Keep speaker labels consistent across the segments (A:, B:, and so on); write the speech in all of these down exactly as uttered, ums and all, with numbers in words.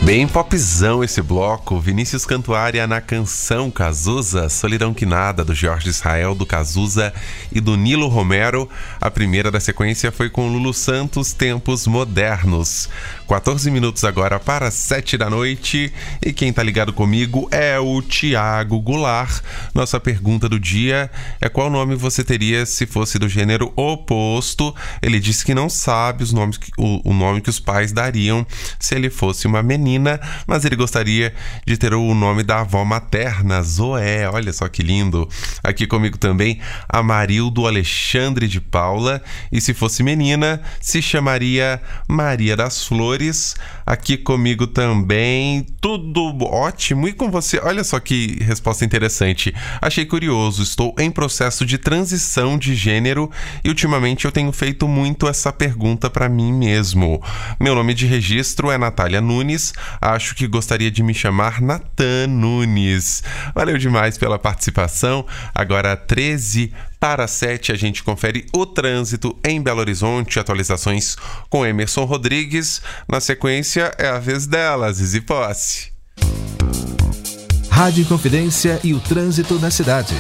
A: Bem popzão esse bloco, Vinícius Cantuária na canção Cazuza, Solidão Que Nada, do Jorge Israel, do Cazuza e do Nilo Romero. A primeira da sequência foi com Lulu Santos, Tempos Modernos. quatorze minutos agora para sete da noite, e quem tá ligado comigo é o Tiago Goulart. Nossa pergunta do dia é: qual nome você teria se fosse do gênero oposto? Ele disse que não sabe os nomes que, o, o nome que os pais dariam se ele fosse uma menina, mas ele gostaria de ter o nome da avó materna, Zoé. Olha só que lindo. Aqui comigo também a Marildo Alexandre de Paula, e se fosse menina se chamaria Maria das Flores. Aqui comigo também, tudo ótimo. E com você? Olha só que resposta interessante. Achei curioso, estou em processo de transição de gênero e ultimamente eu tenho feito muito essa pergunta para mim mesmo. Meu nome de registro é Natália Nunes. Acho que gostaria de me chamar Natan Nunes. Valeu demais pela participação. Agora treze para sete, a gente confere o trânsito em Belo Horizonte. Atualizações com Emerson Rodrigues. Na sequência é a vez dela, Zizi Posse.
B: Rádio Confidência e o trânsito na cidade.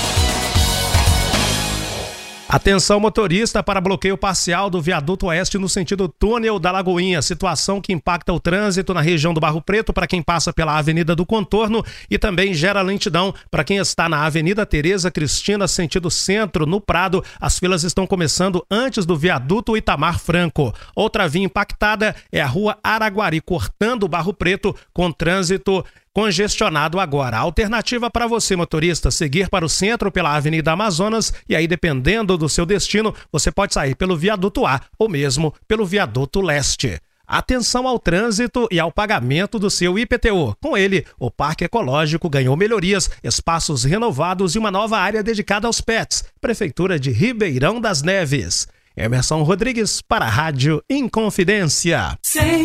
C: Atenção motorista para bloqueio parcial do viaduto oeste no sentido túnel da Lagoinha, situação que impacta o trânsito na região do Barro Preto para quem passa pela Avenida do Contorno e também gera lentidão para quem está na Avenida Tereza Cristina, sentido centro, no Prado. As filas estão começando antes do viaduto Itamar Franco. Outra via impactada é a Rua Araguari, cortando o Barro Preto com trânsito congestionado agora. A alternativa para você, motorista, seguir para o centro pela Avenida Amazonas, e aí, dependendo do seu destino, você pode sair pelo viaduto A ou mesmo pelo viaduto leste. Atenção ao trânsito e ao pagamento do seu I P T U. Com ele, o Parque Ecológico ganhou melhorias, espaços renovados e uma nova área dedicada aos pets. Prefeitura de Ribeirão das Neves. Emerson Rodrigues para a Rádio Inconfidência.